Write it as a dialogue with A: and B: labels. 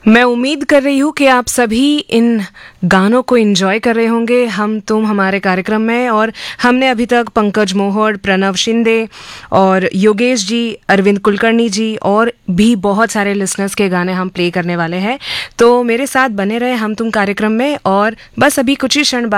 A: मैं उम्मीद कर रही हूँ कि आप सभी इन गानों को एंजॉय कर रहे होंगे हम तुम हमारे कार्यक्रम में। और हमने अभी तक पंकज मोहड़, प्रणव शिंदे और योगेश जी, अरविंद कुलकर्णी जी और भी बहुत सारे लिसनर्स के गाने हम प्ले करने वाले हैं। तो मेरे साथ बने रहे हम तुम कार्यक्रम में। और बस अभी कुछ ही क्षण